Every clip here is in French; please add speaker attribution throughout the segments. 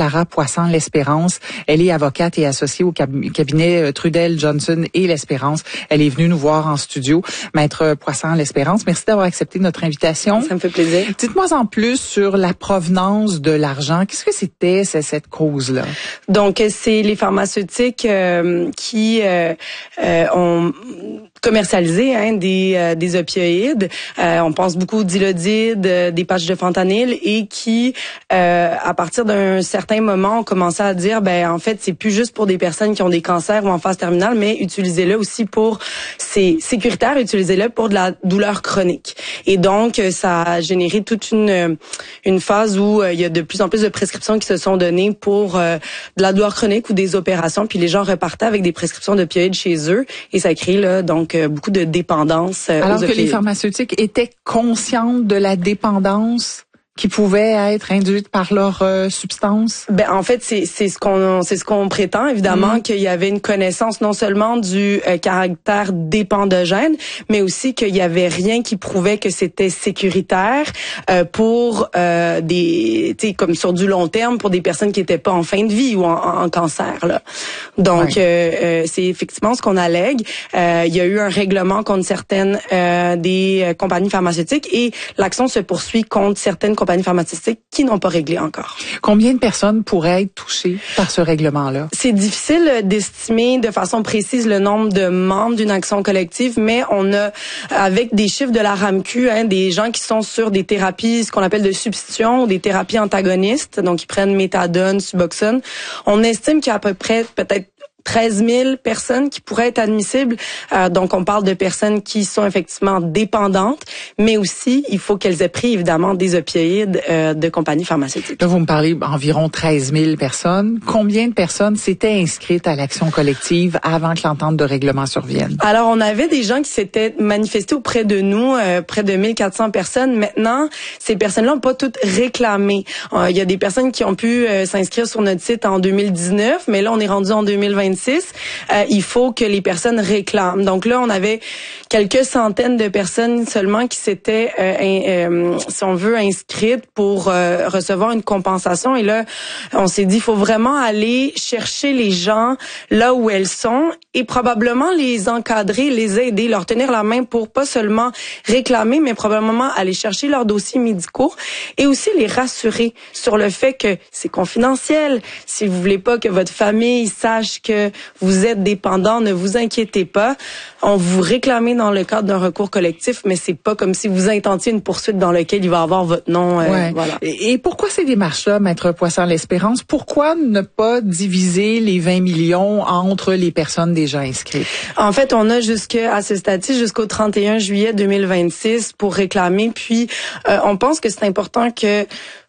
Speaker 1: Sarah Poisson-L'Espérance. Elle est avocate et associée au cabinet Trudel, Johnson et L'Espérance. Elle est venue nous voir en studio. Maître Poisson-L'Espérance, merci d'avoir accepté notre invitation.
Speaker 2: Ça me fait plaisir.
Speaker 1: Dites-moi en plus sur la provenance de l'argent. Qu'est-ce que c'était cette cause-là?
Speaker 2: Donc, c'est les pharmaceutiques qui ont commercialisé des opioïdes. On pense beaucoup d'Ilodid, des patchs de fentanyl et qui, à partir d'un certain moment, ont commencé à dire, en fait, c'est plus juste pour des personnes qui ont des cancers ou en phase terminale, mais utilisez-le aussi pour, c'est sécuritaire, utilisez-le pour de la douleur chronique. Et donc, ça a généré toute une phase où il y a de plus en plus de prescriptions qui se sont données pour de la douleur chronique ou des opérations, puis les gens repartaient avec des prescriptions d'opioïdes chez eux et ça crée là donc beaucoup de dépendance.
Speaker 1: Alors que les pharmaceutiques étaient conscientes de la dépendance qui pouvait être induite par leur substance?
Speaker 2: En fait, c'est ce qu'on prétend évidemment, qu'il y avait une connaissance non seulement du caractère dépendogène, mais aussi qu'il y avait rien qui prouvait que c'était sécuritaire pour des, tu sais, comme sur du long terme pour des personnes qui étaient pas en fin de vie ou en cancer là. Donc c'est effectivement ce qu'on allègue. Il y a eu un règlement contre certaines des compagnies pharmaceutiques et l'action se poursuit contre certaines compagnies pharmaceutiques qui n'ont pas réglé encore.
Speaker 1: Combien de personnes pourraient être touchées par ce règlement-là?
Speaker 2: C'est difficile d'estimer de façon précise le nombre de membres d'une action collective, mais on a, avec des chiffres de la RAMQ, des gens qui sont sur des thérapies, ce qu'on appelle de substitution, ou des thérapies antagonistes, donc ils prennent méthadone, Suboxone. On estime qu'il y a à peu près peut-être 13 000 personnes qui pourraient être admissibles. Donc, on parle de personnes qui sont effectivement dépendantes, mais aussi, il faut qu'elles aient pris, évidemment, des opioïdes de compagnies pharmaceutiques.
Speaker 1: Là, vous me parlez environ 13 000 personnes. Combien de personnes s'étaient inscrites à l'action collective avant que l'entente de règlement survienne? Alors,
Speaker 2: on avait des gens qui s'étaient manifestés auprès de nous, près de 1400 personnes. Maintenant, ces personnes-là n'ont pas toutes réclamé. Il y a des personnes qui ont pu s'inscrire sur notre site en 2019, mais là, on est rendu en 2026. Il faut que les personnes réclament. Donc là, on avait quelques centaines de personnes seulement qui s'étaient, si on veut, inscrites pour recevoir une compensation. Et là, on s'est dit, il faut vraiment aller chercher les gens là où elles sont et probablement les encadrer, les aider, leur tenir la main pour pas seulement réclamer, mais probablement aller chercher leurs dossiers médicaux et aussi les rassurer sur le fait que c'est confidentiel. Si vous voulez pas que votre famille sache que vous êtes dépendant, ne vous inquiétez pas. On vous réclame dans le cadre d'un recours collectif, mais c'est pas comme si vous intentiez une poursuite dans laquelle il va avoir votre nom. Voilà.
Speaker 1: Et pourquoi ces démarches-là, Maître Poisson-L'Espérance? Pourquoi ne pas diviser les 20 millions entre les personnes déjà inscrites?
Speaker 2: En fait, on a à ce stade-ci jusqu'au 31 juillet 2026 pour réclamer. Puis, on pense que c'est important que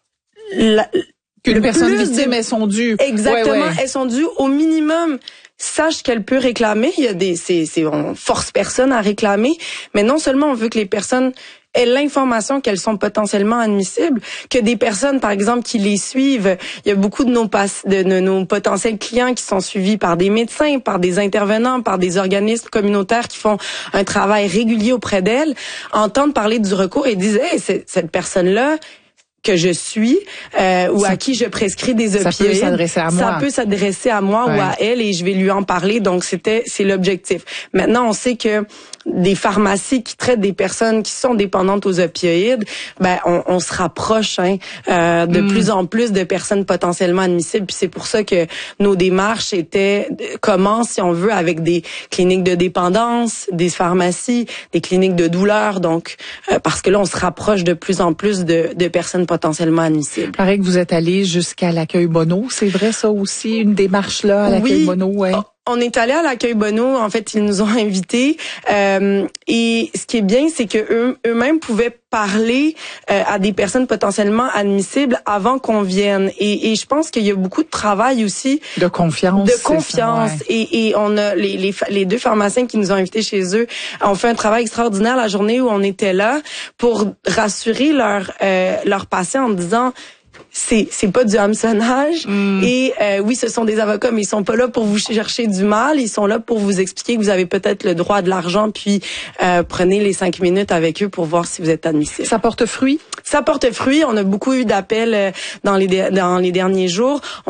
Speaker 1: les personnes victimes, elles sont dues.
Speaker 2: Exactement, elles sont dues au minimum. Sache qu'elle peut réclamer. Il y a on force personne à réclamer, mais non seulement on veut que les personnes aient l'information qu'elles sont potentiellement admissibles, que des personnes, par exemple, qui les suivent. Il y a beaucoup de nos potentiels clients qui sont suivis par des médecins, par des intervenants, par des organismes communautaires qui font un travail régulier auprès d'elles, entendent parler du recours et disent, hey, cette personne-là, que je suis ou à qui je prescris des opioïdes.
Speaker 1: Ça peut s'adresser à moi.
Speaker 2: Ça peut s'adresser à moi ou à elle et je vais lui en parler. Donc c'est l'objectif. Maintenant, on sait que des pharmacies qui traitent des personnes qui sont dépendantes aux opioïdes, on se rapproche de plus en plus de personnes potentiellement admissibles. Puis c'est pour ça que nos démarches commencent, si on veut, avec des cliniques de dépendance, des pharmacies, des cliniques de douleur. Donc parce que là, on se rapproche de plus en plus de personnes potentiellement admissibles.
Speaker 1: Il paraît que vous êtes allé jusqu'à l'accueil Bonneau. C'est vrai ça aussi, une démarche là à l'accueil Bonneau? Ouais.
Speaker 2: On est allé à l'accueil Bonneau. En fait, ils nous ont invités. Et ce qui est bien, c'est que eux-mêmes pouvaient parler à des personnes potentiellement admissibles avant qu'on vienne. Et je pense qu'il y a beaucoup de travail aussi.
Speaker 1: De confiance.
Speaker 2: Ça, ouais. Et on a les deux pharmaciens qui nous ont invités chez eux ont fait un travail extraordinaire la journée où on était là pour rassurer leurs patients en disant c'est pas du hameçonnage et oui, ce sont des avocats, mais ils sont pas là pour vous chercher du mal, ils sont là pour vous expliquer que vous avez peut-être le droit de l'argent, puis prenez les 5 minutes avec eux pour voir si vous êtes admissible.
Speaker 1: Ça porte fruit?
Speaker 2: Ça porte fruit, on a beaucoup eu d'appels dans les derniers jours.